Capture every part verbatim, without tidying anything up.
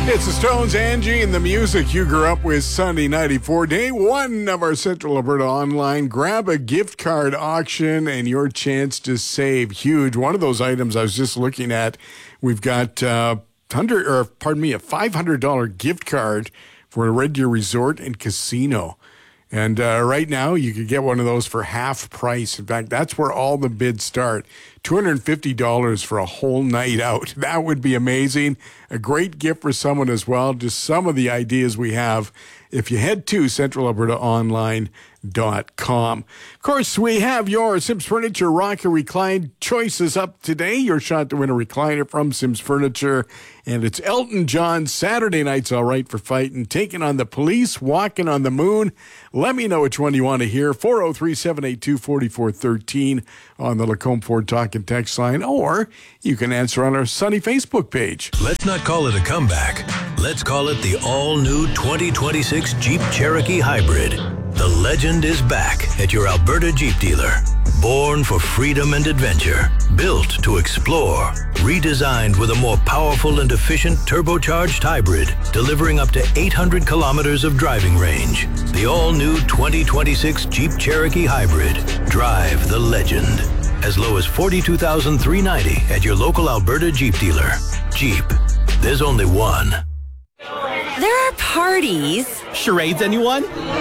It's the Stones, Angie, and the music you grew up with. Sunday ninety-four, day one of our Central Alberta Online Grab a Gift Card auction and your chance to save huge. One of those items I was just looking at, we've got uh, hundred or pardon me, a five hundred dollars gift card for a Red Deer Resort and Casino. And uh, right now, you could get one of those for half price. In fact, that's where all the bids start. two hundred fifty dollars for a whole night out. That would be amazing. A great gift for someone as well. Just some of the ideas we have if you head to central alberta online dot com. Of course, we have your Sims Furniture Rock and Recline choices up today. Your shot to win a recliner from Sims Furniture. And it's Elton John, Saturday Night's All Right for Fighting, taking on the Police, Walking on the Moon. Let me know which one you want to hear. four oh three, seven eight two, four four one three on the Lacombe Ford Talk and Text line, or you can answer on our Sunny Facebook page. Let's not call it a comeback. Let's call it the all-new twenty twenty-six Jeep Cherokee Hybrid. The legend is back at your Alberta Jeep dealer. Born for freedom and adventure, built to explore, redesigned with a more powerful and efficient turbocharged hybrid, delivering up to eight hundred kilometers of driving range. The all-new twenty twenty-six Jeep Cherokee Hybrid. Drive the legend. As low as forty-two thousand three hundred ninety dollars at your local Alberta Jeep dealer. Jeep. There's only one. There are parties. Charades, anyone?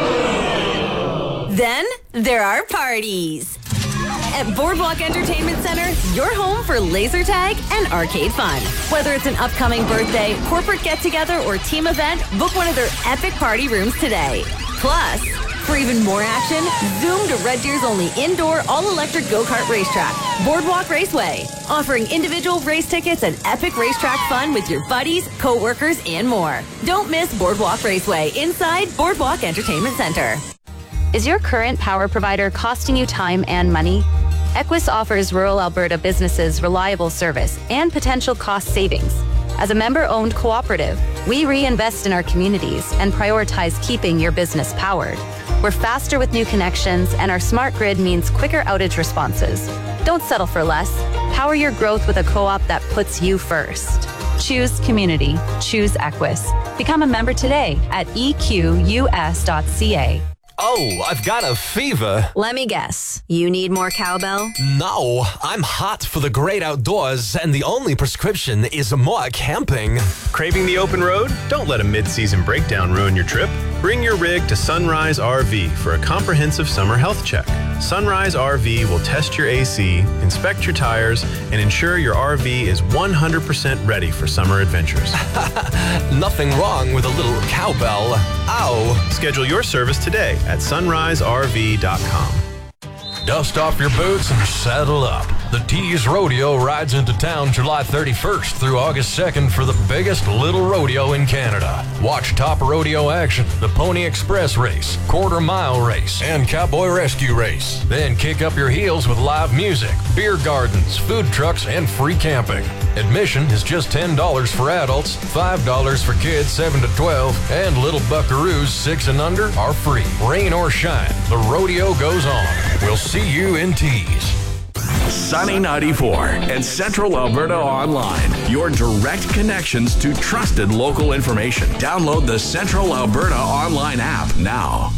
Then there are parties. At Boardwalk Entertainment Center, your home for laser tag and arcade fun. Whether it's an upcoming birthday, corporate get-together, or team event, book one of their epic party rooms today. Plus, for even more action, zoom to Red Deer's only indoor, all-electric go-kart racetrack, Boardwalk Raceway, offering individual race tickets and epic racetrack fun with your buddies, co-workers, and more. Don't miss Boardwalk Raceway inside Boardwalk Entertainment Center. Is your current power provider costing you time and money? Equus offers rural Alberta businesses reliable service and potential cost savings. As a member-owned cooperative, we reinvest in our communities and prioritize keeping your business powered. We're faster with new connections, and our smart grid means quicker outage responses. Don't settle for less. Power your growth with a co-op that puts you first. Choose community. Choose Equus. Become a member today at e q u s dot c a. Oh, I've got a fever. Let me guess. You need more cowbell? No, I'm hot for the great outdoors, and the only prescription is more camping. Craving the open road? Don't let a mid-season breakdown ruin your trip. Bring your rig to Sunrise R V for a comprehensive summer health check. Sunrise R V will test your A C, inspect your tires, and ensure your R V is one hundred percent ready for summer adventures. Nothing wrong with a little cowbell. Ow. Schedule your service today at sunrise r v dot com. Dust off your boots and saddle up. The Tees Rodeo rides into town July thirty-first through August second for the biggest little rodeo in Canada. Watch top rodeo action, the Pony Express race, quarter mile race, and cowboy rescue race. Then kick up your heels with live music, beer gardens, food trucks, and free camping. Admission is just ten dollars for adults, five dollars for kids seven to twelve, and little buckaroos six and under are free. Rain or shine, the rodeo goes on. We'll see you in Tees. Sunny ninety-four and Central Alberta Online. Your direct connections to trusted local information. Download the Central Alberta Online app now.